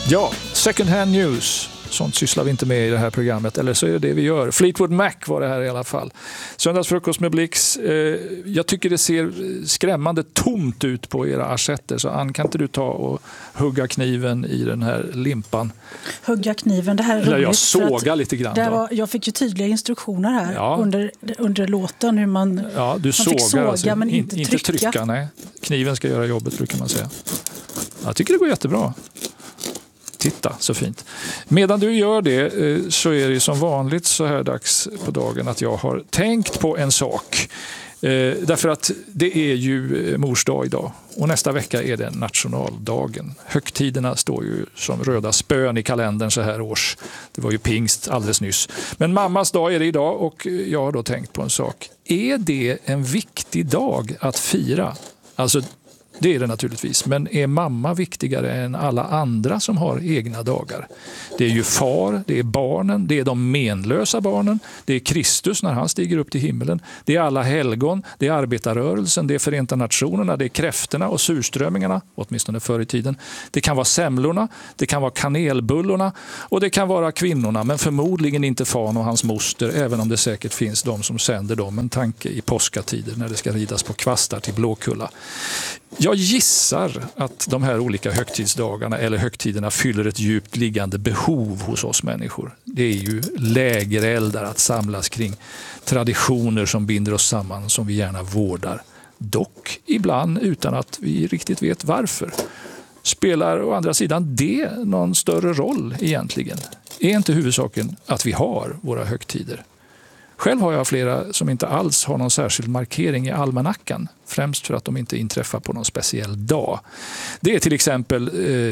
Ja, second hand news. Sånt sysslar vi inte med i det här programmet. Eller så är det det vi gör. Fleetwood Mac var det här i alla fall. Söndagsfrukost med Blix. Jag tycker det ser skrämmande tomt ut på era assetter. Så Ann, kan inte du ta och hugga kniven i den här limpan? Hugga kniven, det här är roligt. Eller jag sågar lite grann. Jag fick ju tydliga instruktioner här under låten. Hur man, du man fick såga alltså, men inte trycka. Nej. Kniven ska göra jobbet, brukar man säga. Jag tycker det går jättebra. Titta, så fint. Medan du gör det så är det som vanligt så här dags på dagen att jag har tänkt på en sak. Därför att det är ju mors dag idag och nästa vecka är det nationaldagen. Högtiderna står ju som röda spön i kalendern så här års. Det var ju pingst alldeles nyss. Men mammas dag är det idag och jag har då tänkt på en sak. Är det en viktig dag att fira? Alltså, det är det naturligtvis, men är mamma viktigare än alla andra som har egna dagar? Det är ju far, det är barnen, det är de menlösa barnen, det är Kristus när han stiger upp till himmelen, det är alla helgon, det är arbetarrörelsen, det är Förenta nationerna, det är kräftorna och surströmmingarna, åtminstone förr i tiden. Det kan vara semlorna, det kan vara kanelbullorna och det kan vara kvinnorna, men förmodligen inte fan och hans moster, även om det säkert finns de som sänder dem en tanke i påskatider när det ska ridas på kvastar till Blåkulla. Jag gissar att de här olika högtidsdagarna eller högtiderna fyller ett djupt liggande behov hos oss människor. Det är ju lägereldar att samlas kring traditioner som binder oss samman, som vi gärna vårdar. Dock ibland utan att vi riktigt vet varför. Spelar å andra sidan det någon större roll egentligen? Är inte huvudsaken att vi har våra högtider? Själv har jag flera som inte alls har någon särskild markering i almanackan. Främst för att de inte inträffar på någon speciell dag. Det är till exempel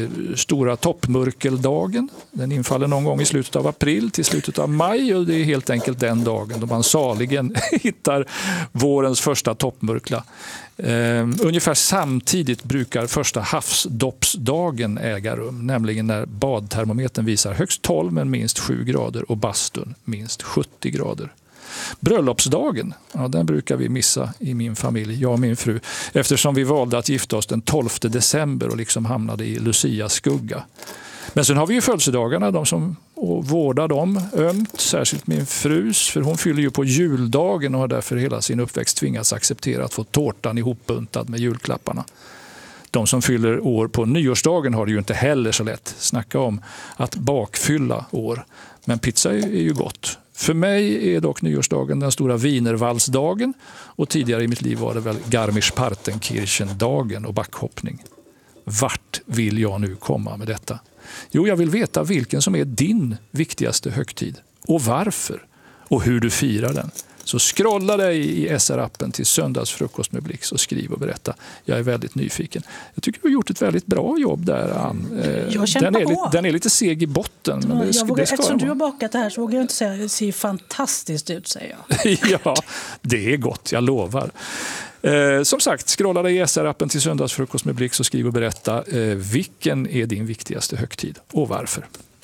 stora toppmörkeldagen. Den infaller någon gång i slutet av april till slutet av maj. Och det är helt enkelt den dagen då man saligen hittar vårens första toppmörkla. Ungefär samtidigt brukar första havsdoppsdagen äga rum. Nämligen när badtermometern visar högst 12 men minst 7 grader och bastun minst 70 grader. Bröllopsdagen, den brukar vi missa i min familj, jag och min fru, eftersom vi valde att gifta oss den 12 december och liksom hamnade i Lucias skugga. Men sen har vi ju födelsedagarna, de som vårdar dem ömt, särskilt min frus, för hon fyller ju på juldagen och har därför hela sin uppväxt tvingats acceptera att få tårtan ihopbuntad med julklapparna. De som fyller år på nyårsdagen har det ju inte heller så lätt. Snacka om att bakfylla år. Men pizza är ju gott. För mig är dock nyårsdagen den stora wienervalsdagen och tidigare i mitt liv var det väl Garmisch-Partenkirchen-dagen och backhoppning. Vart vill jag nu komma med detta? Jo, jag vill veta vilken som är din viktigaste högtid och varför och hur du firar den. Så scrolla dig i SR-appen till Söndagsfrukost med Blix och skriv och berätta. Jag är väldigt nyfiken. Jag tycker du har gjort ett väldigt bra jobb där, Ann. Den är lite seg i botten. Men eftersom du har bakat det här så vågar jag inte säga att det ser fantastiskt ut, säger jag. Ja, det är gott, jag lovar. Som sagt, scrolla dig i SR-appen till Söndagsfrukost med Blix och skriv och berätta. Vilken är din viktigaste högtid och varför?